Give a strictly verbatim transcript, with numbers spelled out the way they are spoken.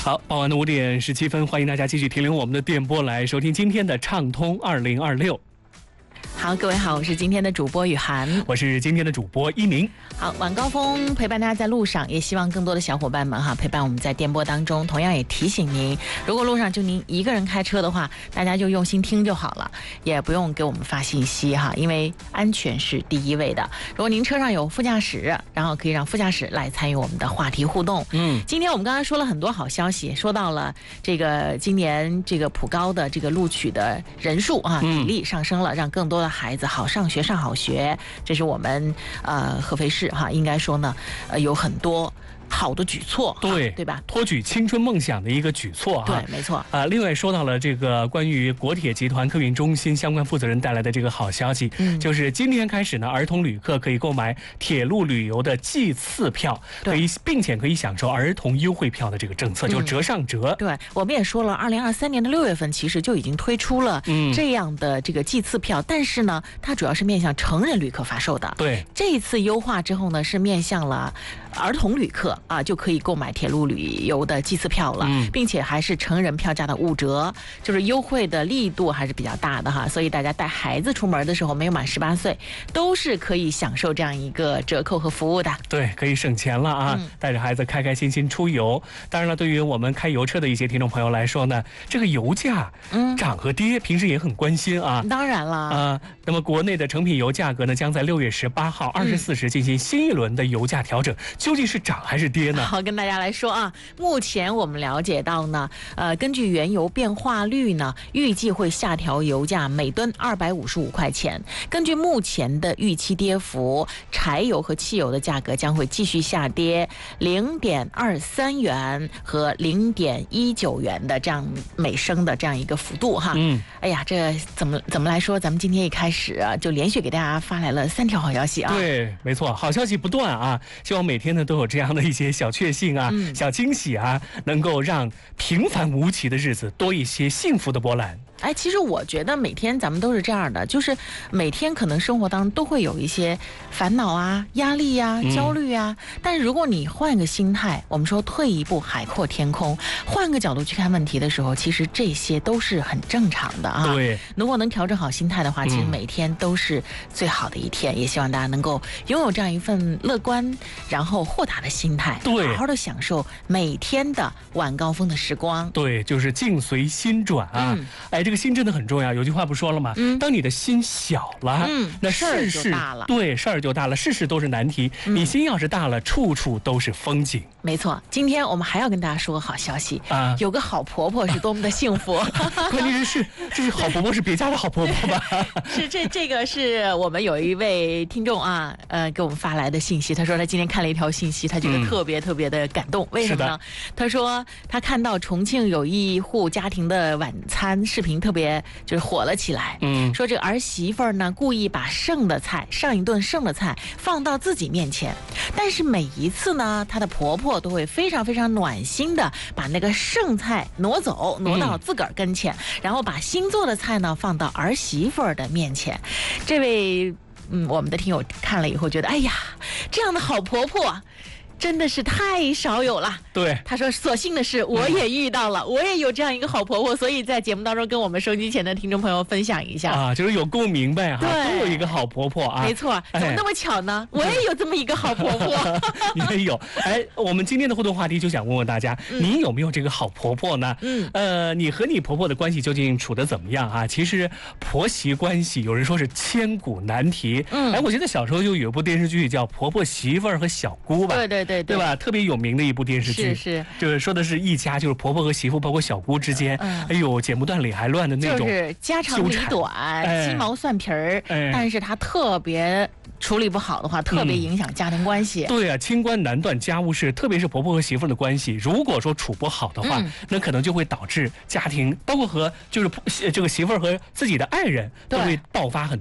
好，傍晚的五点十七分，欢迎大家继续停留我们的电波来收听今天的畅通二零二六。 好，各位好，我是今天的主播雨涵， 我是今天的主播一鸣。 好，晚高峰陪伴大家在路上，也希望更多的小伙伴们哈陪伴我们在电波当中。同样也提醒您，如果路上就您一个人开车的话，大家就用心听就好了，也不用给我们发信息哈，因为安全是第一位的。如果您车上有副驾驶，然后可以让副驾驶来参与我们的话题互动。嗯，今天我们刚才说了很多好消息，说到了这个今年这个普高的这个录取的人数啊，比例上升了，让更多的孩子好上学上好学，这是我们呃合肥市哈，应该说呢，呃有很多好的举措， 对对吧？ 托举青春梦想的一个举措啊， 对，没错。 啊，另外说到了这个关于国铁集团客运中心相关负责人带来的这个好消息，嗯，就是今天开始呢，儿童旅客可以购买铁路旅游的季次票，可以并且可以享受儿童优惠票的这个政策，就折上折。 嗯、对，我们也说了，二零二三年的六月份其实就已经推出了这样的这个季次票，嗯、但是呢，它主要是面向成人旅客发售的。 对， 这一次优化之后呢，是面向了儿童旅客。啊，就可以购买铁路旅游的季次票了，嗯、并且还是成人票价的五折，就是优惠的力度还是比较大的哈。所以大家带孩子出门的时候，没有满十八岁，都是可以享受这样一个折扣和服务的。 对，可以省钱了啊！嗯、带着孩子开开心心出游。当然了，对于我们开油车的一些听众朋友来说呢，这个油价涨和跌，平时也很关心啊。 当然了啊，那么国内的成品油价格呢，将在六月十八号二十四时进行新一轮的油价调整，究竟是涨还是跌？ 好，跟大家来说啊，目前我们了解到呢，呃，根据原油变化率呢，预计会下调油价每吨二百五十五块钱。根据目前的预期跌幅，柴油和汽油的价格将会继续下跌零点二三元和零点一九元的这样每升的这样一个幅度哈。嗯，哎呀，这怎么怎么来说？咱们今天一开始啊，就连续给大家发来了三条好消息啊。 对，没错，好消息不断啊！希望每天呢都有这样的一些小确幸啊、嗯、小惊喜啊，能够让平凡无奇的日子多一些幸福的波澜。 哎，其实我觉得每天咱们都是这样的，就是每天可能生活当中都会有一些烦恼啊、压力啊、焦虑啊。嗯、但是如果你换个心态，我们说退一步海阔天空，换个角度去看问题的时候，其实这些都是很正常的啊。 对， 如果能调整好心态的话，其实每天都是最好的一天。嗯、也希望大家能够拥有这样一份乐观，然后豁达的心态， 对， 好好的享受每天的晚高峰的时光。 对，就是境随心转啊。嗯、哎，这。这个心真的很重要，有句话不说了吗？嗯，当你的心小了，嗯，那事事大了，对，事儿就大了，事事都是难题。嗯、你心要是大了，处处都是风景。 没错，今天我们还要跟大家说个好消息啊，有个好婆婆是多么的幸福。 关键是，这是好婆婆是别家的好婆婆吧？ 是这这个是我们有一位听众啊，呃，给我们发来的信息，他说他今天看了一条信息，他觉得特别特别的感动。嗯、为什么呢？他说他看到重庆有一户家庭的晚餐视频。特别就是火了起来，嗯，说这个儿媳妇儿呢故意把剩的菜，上一顿剩的菜放到自己面前，但是每一次呢，她的婆婆都会非常非常暖心的把那个剩菜挪走，挪到自个儿跟前，嗯、然后把新做的菜呢放到儿媳妇儿的面前。这位嗯，我们的听友看了以后觉得，哎呀，这样的好婆婆真的是太少有了。 对， 他说所幸的是我也遇到了，嗯、我也有这样一个好婆婆，所以在节目当中跟我们收机前的听众朋友分享一下啊，就是有共鸣呗哈，都有一个好婆婆啊， 没错，怎么那么巧呢？哎、我也有这么一个好婆婆， 你也有。哎，我们今天的互动话题就想问问大家，嗯、你有没有这个好婆婆呢？嗯，呃，你和你婆婆的关系究竟处得怎么样啊？其实婆媳关系有人说是千古难题。嗯，哎，我记得小时候就有一部电视剧叫《婆婆媳妇儿和小姑》吧？ 对对对对, 对吧？特别有名的一部电视剧， 是是， 就是说的是一家，就是婆婆和媳妇，包括小姑之间，嗯、哎呦，剪不断理还乱的那种， 就是家长里短，哎、鸡毛蒜皮儿，哎、但是他特别处理不好的话，特别影响家庭关系。 嗯、对啊，清官难断家务事，特别是婆婆和媳妇的关系，如果说处不好的话，嗯、那可能就会导致家庭，包括和就是这个媳妇和自己的爱人都会爆发很。